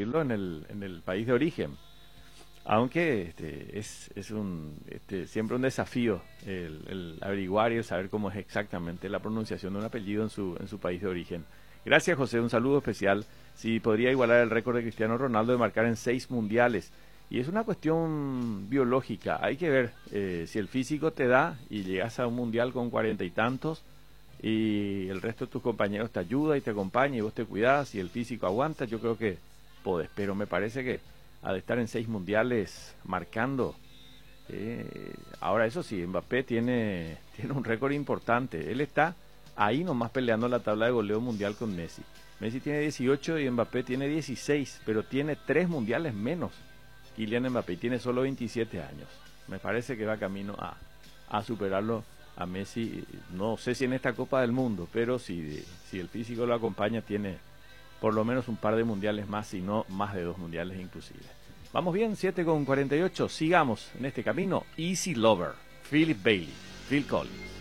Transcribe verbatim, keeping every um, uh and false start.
conseguirlo en el, en el país de origen. Aunque este, es, es un, este, siempre un desafío el, el averiguar y el saber cómo es exactamente la pronunciación de un apellido en su, en su país de origen. Gracias, José, un saludo especial. Si podría igualar el récord de Cristiano Ronaldo de marcar en seis mundiales. Y es una cuestión biológica. Hay que ver eh, si el físico te da y llegas a un mundial con cuarenta y tantos y el resto de tus compañeros te ayuda y te acompaña y vos te cuidás y el físico aguanta, yo creo que podés. Pero me parece que ha de estar en seis mundiales marcando. Eh, ahora, eso sí, Mbappé tiene, tiene un récord importante. Él está ahí nomás peleando la tabla de goleo mundial con Messi. Messi tiene dieciocho y Mbappé tiene dieciséis, pero tiene tres mundiales menos. Kylian Mbappé tiene solo veintisiete años. Me parece que va camino a, a superarlo a Messi. No sé si en esta Copa del Mundo, pero si, si el físico lo acompaña, tiene por lo menos un par de mundiales más, si no más de dos mundiales inclusive. Vamos bien, siete con cuarenta y ocho, sigamos en este camino. Easy Lover, Philip Bailey, Phil Collins.